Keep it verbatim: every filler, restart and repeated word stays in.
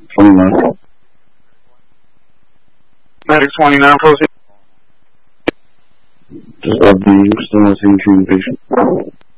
twenty-nine. Medic twenty-nine, proceed. Just updating, still not seeing treating patient.